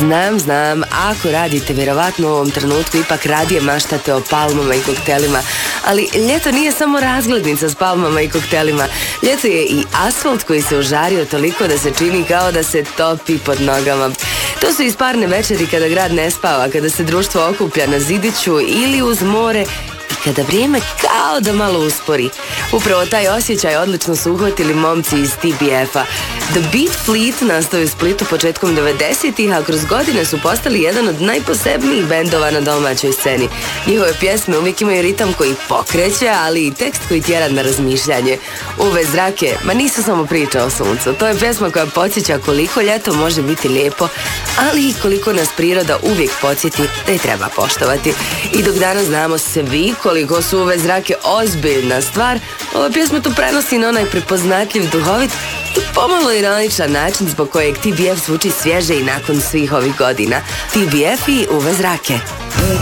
Znam, ako radite, vjerovatno u ovom trenutku ipak radije maštate o palmama i koktelima, ali ljeto nije samo razglednica s palmama i koktelima. Ljeto je i asfalt koji se ožario toliko da se čini kao da se topi pod nogama. To su isparne večeri kada grad ne spava, kada se društvo okuplja na zidiću ili uz more i kada vrijeme kao da malo uspori. Upravo taj osjećaj odlično su uhvatili momci iz TBF-a. The Beat Fleet nastao je u Splitu početkom 90-ih, a kroz godine su postali jedan od najposebnijih bendova na domaćoj sceni. Njihove pjesme uvijek imaju ritam koji pokreće, ali i tekst koji tjera na razmišljanje. Uve zrake, ma nisu samo priče o suncu. To je pjesma koja podsjeća koliko ljeto može biti lijepo, ali i koliko nas priroda uvijek podsjeti da je treba poštovati. I dok danas znamo svi koliko su Uve zrake ozbiljna stvar, ova pjesma to prenosi na onaj prepoznatljiv, duhovit i pomalo ironičan način zbog kojeg TBF zvuči svježe i nakon svih ovih godina. TBF i Uve zrake.